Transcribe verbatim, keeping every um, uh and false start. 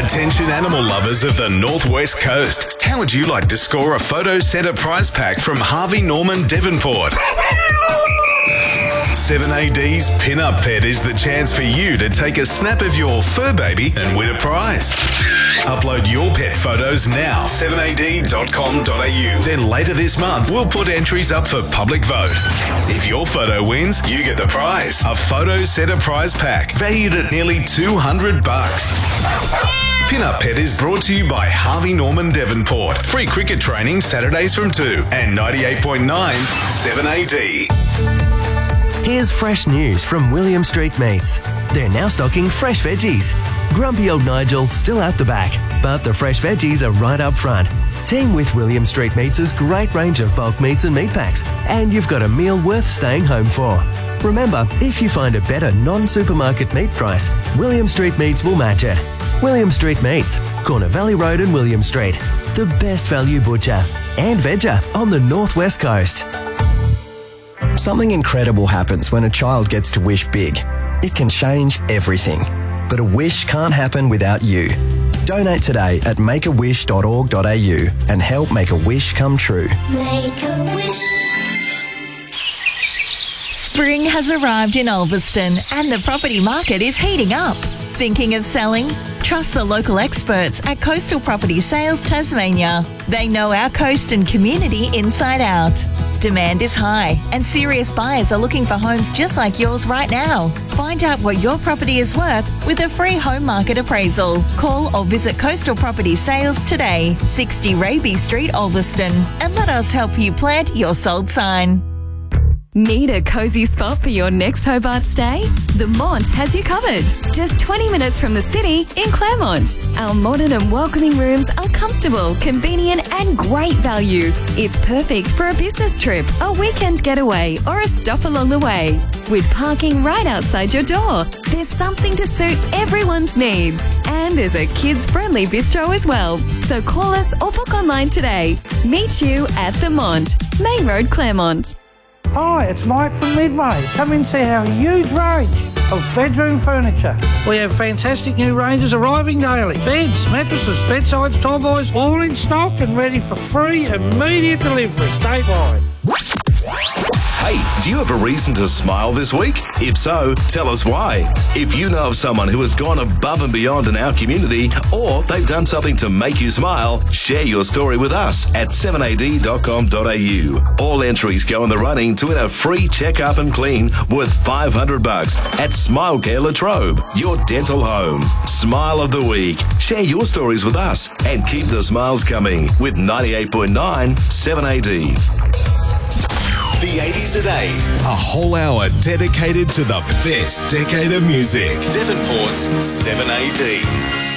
Attention animal lovers of the Northwest Coast. How would you like to score a photo setter prize pack from Harvey Norman Devonport? seven A D's Pin-Up Pet is the chance for you to take a snap of your fur baby and win a prize. Upload your pet photos now, seven A D dot com dot A U. Then later this month, we'll put entries up for public vote. If your photo wins, you get the prize. A photo setter prize pack valued at nearly two hundred bucks. Pin-Up Pet is brought to you by Harvey Norman Devonport. Free cricket training Saturdays from two and ninety-eight point nine seven A D. Here's fresh news from William Street Meats. They're now stocking fresh veggies. Grumpy old Nigel's still out the back, but the fresh veggies are right up front. Team with William Street Meats' great range of bulk meats and meat packs, and you've got a meal worth staying home for. Remember, if you find a better non-supermarket meat price, William Street Meats will match it. William Street Meats, Corner Valley Road and William Street. The best value butcher and vegger on the Northwest Coast. Something incredible happens when a child gets to wish big. It can change everything. But a wish can't happen without you. Donate today at make a wish dot org dot A U and help make a wish come true. Make a wish. Spring has arrived in Ulverston and the property market is heating up. Thinking of selling? Trust the local experts at Coastal Property Sales Tasmania. They know our coast and community inside out. Demand is high and serious buyers are looking for homes just like yours right now. Find out what your property is worth with a free home market appraisal. Call or visit Coastal Property Sales today, sixty Raby Street, Ulverston, and let us help you plant your sold sign. Need a cosy spot for your next Hobart stay? The Mont has you covered. Just twenty minutes from the city in Claremont. Our modern and welcoming rooms are comfortable, convenient and great value. It's perfect for a business trip, a weekend getaway or a stop along the way. With parking right outside your door, there's something to suit everyone's needs. And there's a kids-friendly bistro as well. So call us or book online today. Meet you at the Mont, Main Road, Claremont. Hi, it's Mike from Midway. Come and see our huge range of bedroom furniture. We have fantastic new ranges arriving daily. Beds, mattresses, bedsides, tall boys, all in stock and ready for free immediate delivery statewide. Hey, do you have a reason to smile this week? If so, tell us why. If you know of someone who has gone above and beyond in our community, or they've done something to make you smile, share your story with us at seven A D dot com dot A U. All entries go in the running to win a free check-up and clean worth five hundred bucks at Smile Care Latrobe, your dental home. Smile of the week. Share your stories with us and keep the smiles coming with ninety-eight point nine seven A D. The eighties at eight, a whole hour dedicated to the best decade of music. Devonport's seven A D.